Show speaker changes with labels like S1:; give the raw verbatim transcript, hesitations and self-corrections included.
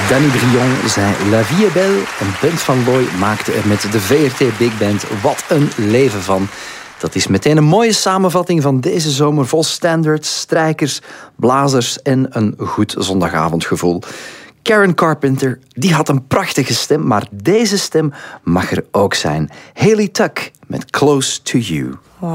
S1: Danny Brion zei La Vie est Belle en Bent van Looy maakte er met de V R T Big Band wat een leven van. Dat is meteen een mooie samenvatting van deze zomer vol standards, strijkers, blazers en een goed zondagavondgevoel. Karen Carpenter, die had een prachtige stem, maar deze stem mag er ook zijn. Hayley Tuck met Close to You.
S2: Wow.